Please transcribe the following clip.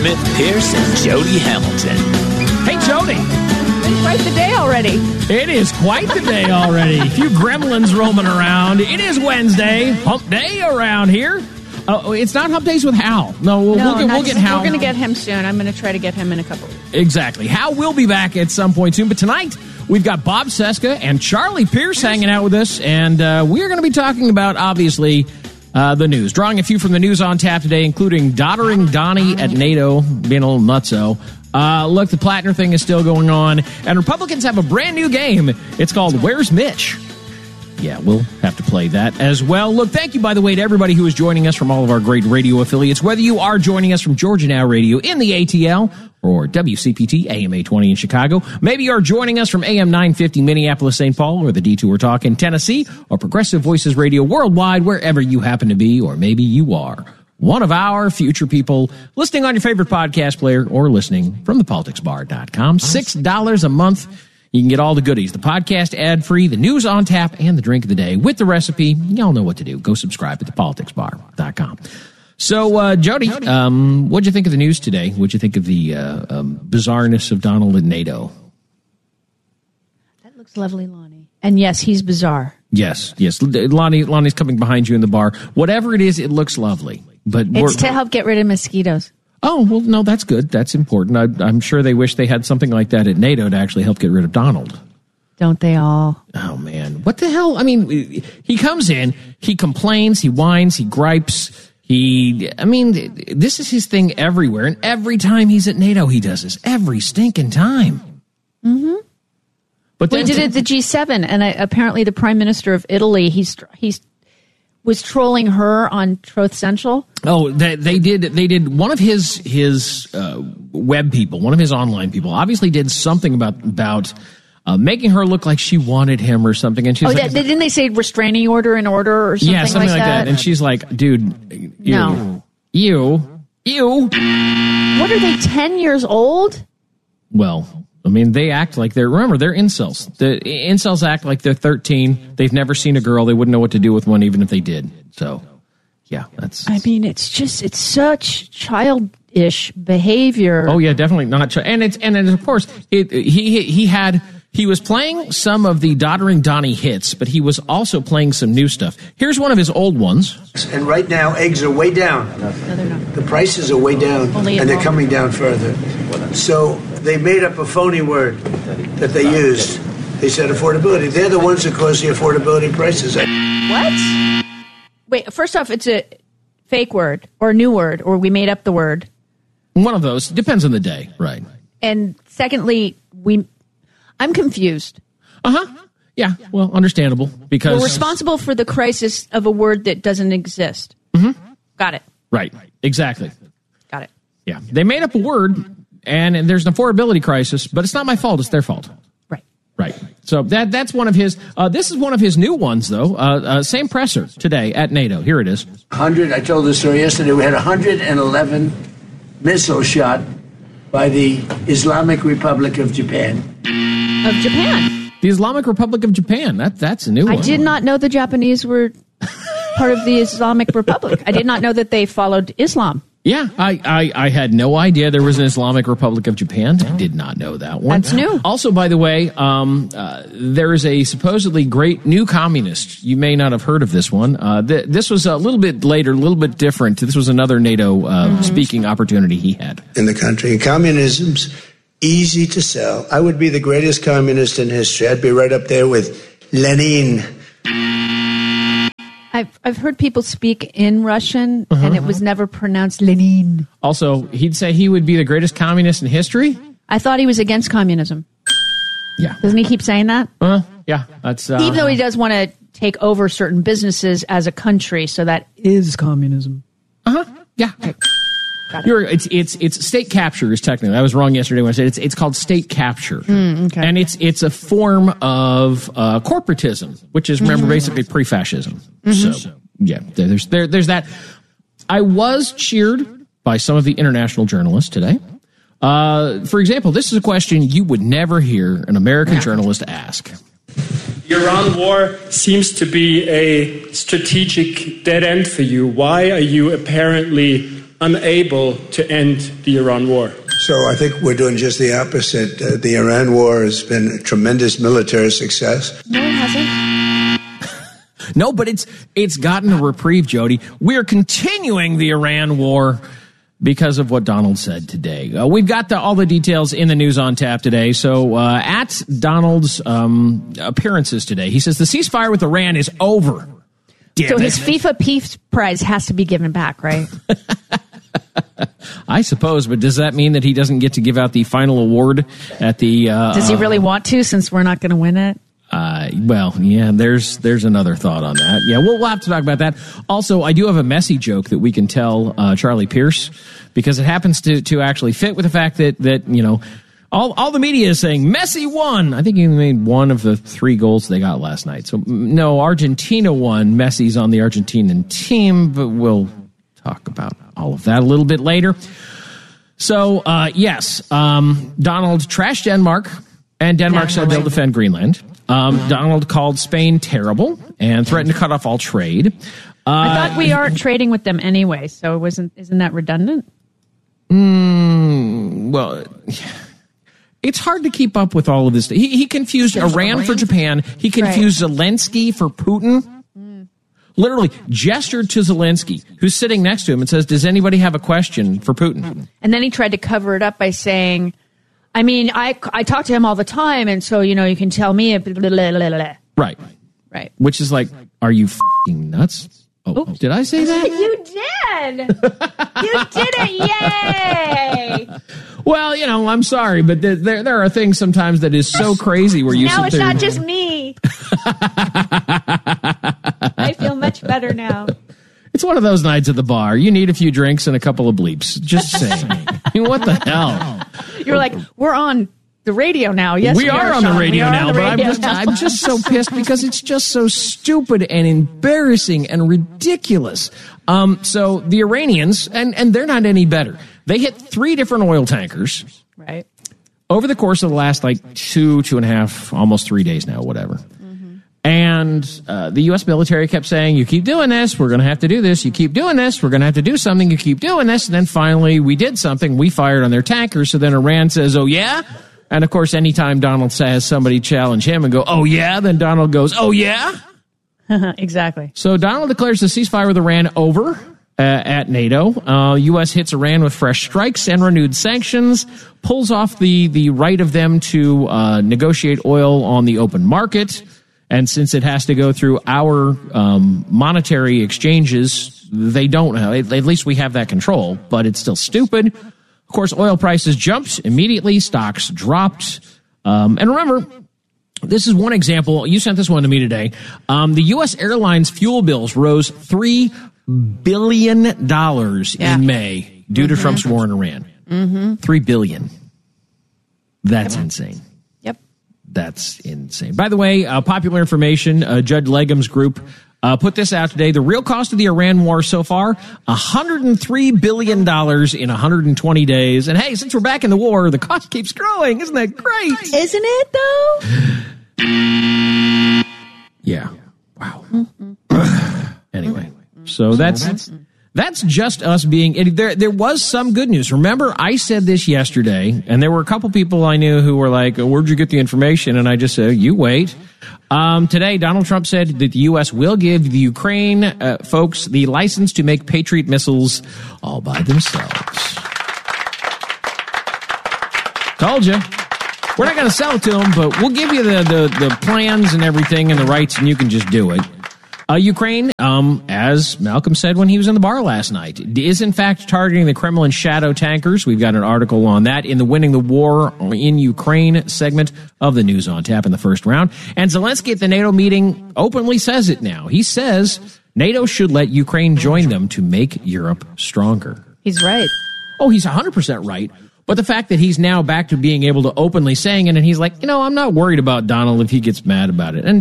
Smith, Pierce, and Jody Hamilton. Hey, Jody. It's quite the day already. It is quite the day already. A few gremlins roaming around. It is Wednesday. Hump day around here. It's not Hump Days with Hal. No, we'll get Hal. We're going to get him soon. I'm going to try to get him in a couple weeks. Exactly. Hal will be back at some point soon. But tonight, we've got Bob Cesca and Charlie Pierce hanging out with us. And we're going to be talking about, obviously, the news. Drawing a few from the news on tap today, including Doddering Donnie at NATO, being a little nutso. Look, the Plattner thing is still going on. And Republicans have a brand new game. It's called Where's Mitch? Yeah, we'll have to play that as well. Look, thank you, by the way, to everybody who is joining us from all of our great radio affiliates, whether you are joining us from Georgia Now Radio in the ATL or WCPT AM 820 in Chicago. Maybe you're joining us from AM 950 Minneapolis, St. Paul, or the Detour Talk in Tennessee, or Progressive Voices Radio worldwide, wherever you happen to be, or maybe you are one of our future people listening on your favorite podcast player or listening from thepoliticsbar.com. $6 a month. You can get all the goodies, the podcast ad-free, the news on tap, and the drink of the day with the recipe. Y'all know what to do. Go subscribe at thepoliticsbar.com. So, Jody, what'd you think of the news today? What'd you think of the bizarreness of Donald at NATO? That looks lovely, Lonnie. And yes, he's bizarre. Yes. Lonnie's coming behind you in the bar. Whatever it is, it looks lovely. But it's to help get rid of mosquitoes. Oh, well, no, that's good. That's important. I'm sure they wish they had something like that at NATO to actually help get rid of Donald. Don't they all? Oh, man. What the hell? I mean, he comes in, he complains, he whines, he gripes. This is his thing everywhere. And every time he's at NATO, he does this. Every stinking time. Mm-hmm. But we did it at the G7, and apparently the Prime Minister of Italy, he's was trolling her on Truth Central. Oh, they did. One of his web people, one of his online people, obviously did something about making her look like she wanted him or something. And she's didn't they say restraining order in order or something? Yeah, something like that. And she's like, dude, you. What are they, 10 years old? Well, I mean, they act like they're incels. The incels act like they're 13. They've never seen a girl. They wouldn't know what to do with one even if they did. So, yeah, that's... it's such childish behavior. Oh, yeah, definitely not. And of course, he was playing some of the Doddering Donnie hits, but he was also playing some new stuff. Here's one of his old ones. And right now, eggs are way down. No, they're not. The prices are way down, and they're coming down further. So they made up a phony word that they used. They said affordability. They're the ones that cause the affordability prices. What? Wait, first off, it's a fake word or a new word, or we made up the word. One of those. Depends on the day, right. And secondly, I'm confused. Yeah, well, understandable. Because we're responsible for the crisis of a word that doesn't exist. Mm-hmm. Got it. Right, exactly. Got it. Yeah, they made up a word, and there's an affordability crisis, but it's not my fault, it's their fault. Right. So that's one of his, this is one of his new ones, though. Same presser today at NATO. Here it is. I told the story yesterday, we had 111 missiles shot by the Islamic Republic of Japan. Of Japan? The Islamic Republic of Japan. That's a new one. I did not know the Japanese were part of the Islamic Republic. I did not know that they followed Islam. Yeah, I had no idea there was an Islamic Republic of Japan. I did not know that one. That's new. Also, by the way, there is a supposedly great new communist. You may not have heard of this one. This was a little bit later, a little bit different. This was another NATO speaking opportunity he had. In the country. Communism's easy to sell. I would be the greatest communist in history. I'd be right up there with Lenin. I've heard people speak in Russian, and it was never pronounced Lenin. Also, he'd say he would be the greatest communist in history? I thought he was against communism. Yeah. Doesn't he keep saying that? Yeah. That's even though he does want to take over certain businesses as a country, so that is communism. Yeah. Okay. Got it. It's state capture is technically. I was wrong yesterday when I said it's called state capture, okay. And it's a form of corporatism, which is remember basically pre-fascism. So yeah, there's that. I was cheered by some of the international journalists today. For example, this is a question you would never hear an American journalist ask. The Iran war seems to be a strategic dead end for you. Why are you apparently unable to end the Iran war. So I think we're doing just the opposite. The Iran war has been a tremendous military success. No, it hasn't. No, but it's gotten a reprieve, Jody. We're continuing the Iran war because of what Donald said today. We've got all the details in the News on Tap today. So at Donald's appearances today, he says the ceasefire with Iran is over. Damn so it. his FIFA Peace Prize has to be given back, right? I suppose, but does that mean that he doesn't get to give out the final award at the... Does he really want to, since we're not going to win it? Well, yeah, there's another thought on that. Yeah, we'll have to talk about that. Also, I do have a Messi joke that we can tell Charlie Pierce, because it happens to actually fit with the fact that you know, all the media is saying Messi won. I think he made one of the 3 goals they got last night. So, no, Argentina won. Messi's on the Argentinian team, but we'll talk about all of that a little bit later. So, yes, Donald trashed Denmark, and Denmark said they'll defend Greenland. Donald called Spain terrible and threatened to cut off all trade. I thought we aren't trading with them anyway, so isn't that redundant? Well, it's hard to keep up with all of this. He confused Iran for Japan. He confused Zelensky for Putin. Literally gestured to Zelensky, who's sitting next to him, and says, does anybody have a question for Putin? And then he tried to cover it up by saying, I mean, I talk to him all the time, and so, you know, you can tell me. Right. Which is like, are you f***ing nuts? Oh, did I say that? You did! You did it! Yay! Well, you know, I'm sorry, but there are things sometimes that is so crazy where you now sit it's there. not just me. I feel much better now. It's one of those nights at the bar. You need a few drinks and a couple of bleeps. Just saying. I mean, what the hell? You're like, we're on the radio now. Yes, we are on the radio now, but I'm now. just so pissed because it's just so stupid and embarrassing and ridiculous. So the Iranians, and they're not any better. They hit 3 different oil tankers. Right. Over the course of the last, 2.5, almost 3 days now, whatever. Mm-hmm. And the U.S. military kept saying, you keep doing this, we're going to have to do this. You keep doing this, we're going to have to do something. You keep doing this. And then finally, we did something. We fired on their tankers. So then Iran says, oh, yeah? And, of course, anytime Donald says somebody challenge him and go, oh, yeah? Then Donald goes, oh, yeah? Exactly. So Donald declares the ceasefire with Iran over at NATO. U.S. hits Iran with fresh strikes and renewed sanctions, pulls off the right of them to negotiate oil on the open market. And since it has to go through our monetary exchanges, they don't have, at least we have that control, but it's still stupid. Of course, oil prices jumped immediately, stocks dropped. And remember, this is one example. You sent this one to me today. The U.S. airlines fuel bills rose $3 billion in May due to Trump's war in Iran. $3 billion. That's insane. Yep. That's insane. By the way, popular information, Judd Legum's group put this out today. The real cost of the Iran war so far, $103 billion in 120 days. And hey, since we're back in the war, the cost keeps growing. Isn't that great? Isn't it, though? Yeah. Wow. Anyway, so that's just us being. There was some good news. Remember, I said this yesterday, and there were a couple people I knew who were like, "Where'd you get the information?" And I just said, "You wait." Today, Donald Trump said that the U.S. will give the Ukraine folks the license to make Patriot missiles all by themselves. Told you. We're not going to sell it to them, but we'll give you the plans and everything and the rights, and you can just do it. Ukraine, as Malcolm said when he was in the bar last night, is in fact targeting the Kremlin shadow tankers. We've got an article on that in the Winning the War in Ukraine segment of the News on Tap in the first round. And Zelensky at the NATO meeting openly says it now. He says NATO should let Ukraine join them to make Europe stronger. He's right. Oh, he's 100% right. But the fact that he's now back to being able to openly saying it, and he's like, I'm not worried about Donald if he gets mad about it. And